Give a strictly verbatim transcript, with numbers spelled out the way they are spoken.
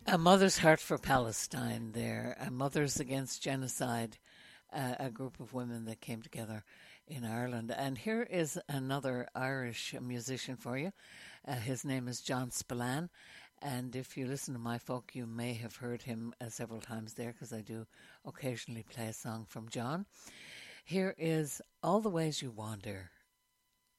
A Mother's Heart for Palestine there, a Mothers Against Genocide, uh, a group of women that came together in Ireland. And here is another Irish musician for you. Uh, his name is John Spillane. And if you listen to my folk, you may have heard him uh, several times there because I do occasionally play a song from John. Here is All the Ways You Wander.